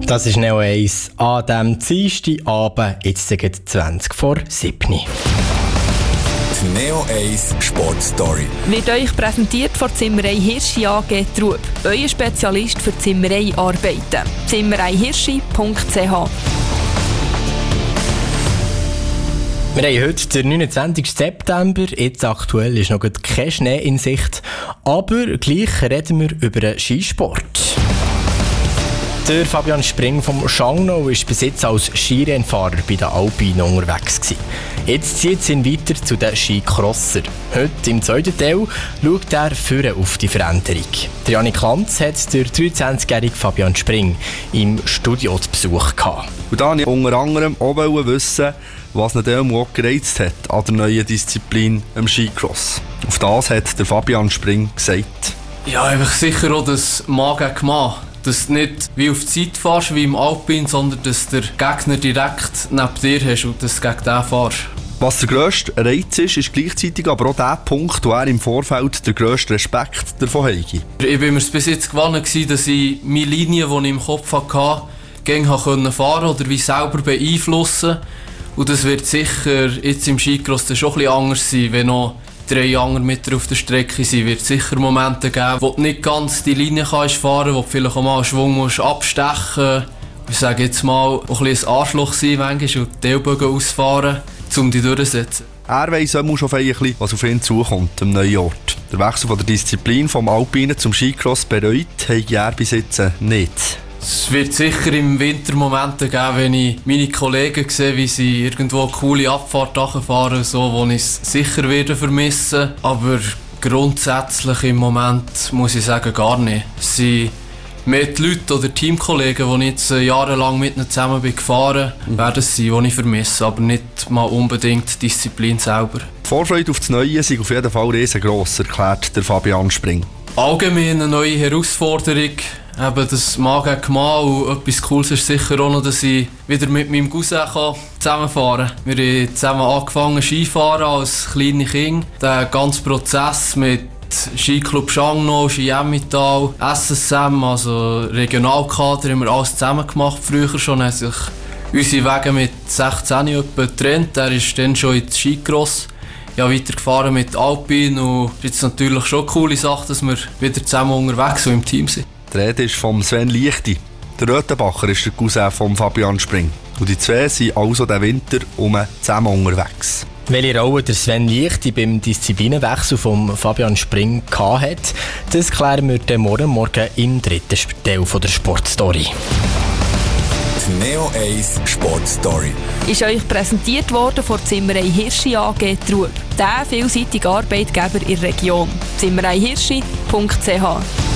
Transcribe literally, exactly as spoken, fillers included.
Das ist Neo eins an diesem Dienstagabend, jetzt sind zwanzig vor sieben. Die Neo eins Sportstory wird euch präsentiert von Zimmerei Hirschi A G Trub, euer Spezialist für Zimmereiarbeiten. zimmerei hirschi punkt c h. Wir haben heute den neunundzwanzigsten September, jetzt aktuell ist noch kein Schnee in Sicht, aber gleich reden wir über den Skisport. Der Fabian Spring vom Schangnau war bis jetzt als Skirennfahrer bei den Alpinen unterwegs gewesen. Jetzt zieht es ihn weiter zu den Skicrosser. Heute im zweiten Teil schaut er vorne auf die Veränderung. Der Janik Lanz hat den dreiundzwanzigjährigen Fabian Spring im Studio zu Besuch gehabt. Und da wollte ich unter anderem auch wissen, was ihn dann auch gereizt hat an der neuen Disziplin im Skicross. Auf das hat der Fabian Spring gesagt. Ja, einfach sicher auch das Mann gegen Mann. Dass du nicht wie auf die Zeit fährst, wie im Alpin, sondern dass der Gegner direkt neben dir hast und dass du gegen den fährst. Was der grösste Reiz ist, ist gleichzeitig aber auch der Punkt, wo er im Vorfeld den grössten Respekt davon hatte. Ich war mir bis jetzt gewohnt, dass ich meine Linie, die ich im Kopf hatte, gegen fahren konnte oder wie selber beeinflussen. Und das wird sicher jetzt im Skicross schon ein bisschen anders sein, wenn noch drei andere mit auf der Strecke sind, wird es sicher Momente geben, wo du nicht ganz die Linie kannst fahren, wo du vielleicht auch mal einen Schwung musst abstechen musst. Ich sage jetzt mal, auch ein bisschen ein Arschloch sein manchmal und die Ellbogen ausfahren, um dich durchzusetzen. Er weiss auch schon ein bisschen, was auf ihn zukommt am neuen Ort. Der Wechsel von der Disziplin vom Alpinen zum Skicross bereut habe er bis jetzt nicht. Es wird sicher im Winter Momente geben, wenn ich meine Kollegen sehe, wie sie irgendwo eine coole Abfahrt fahren, so, wo ich es sicher werde vermissen. Aber grundsätzlich im Moment muss ich sagen, gar nicht. Es sind mehr die Leute oder Teamkollegen, die ich jetzt jahrelang mit ihnen zusammen bin gefahren bin, werden es sein, die ich vermisse, aber nicht mal unbedingt die Disziplin selber. Die Vorfreude auf das Neue ist auf jeden Fall riesengross, erklärt der Fabian Spring. Allgemein eine neue Herausforderung. Eben das Mann gegen Mann und etwas Cooles ist sicher auch noch, dass ich wieder mit meinem Cousin zusammenfahren kann. Wir haben zusammen angefangen Skifahren als kleine Kinder. Der ganze Prozess mit Skiclub Schangnau, Ski Emmental, S S M, also Regionalkader, haben wir alles zusammen gemacht. Früher schon haben sich unsere Wege mit sechzehn etwa getrennt. Er ist dann schon ins Skicross. Ja, weitergefahren mit Alpin und es ist natürlich schon eine coole Sache, dass wir wieder zusammen unterwegs und im Team sind. Die Rede ist von Sven Liechti. Der Röthenbacher ist der Cousin von Fabian Spring. Und die zwei sind also den Winter um zusammen unterwegs. Welche Rolle der Sven Liechti beim Disziplinenwechsel von Fabian Spring hatte, das klären wir dann morgen, morgen im dritten Teil der Sportstory. Die Neo eins Sportstory ist euch präsentiert worden von Zimmerei Hirschi A G Trub, der vielseitige Arbeitgeber in der Region. zimmerei hirschi punkt c h.